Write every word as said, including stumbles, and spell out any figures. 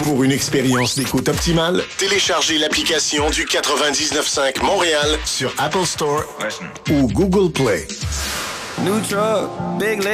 Pour une expérience d'écoute optimale, téléchargez l'application du quatre-vingt-dix-neuf cinq Montréal sur Apple Store ou Google Play. New truck, big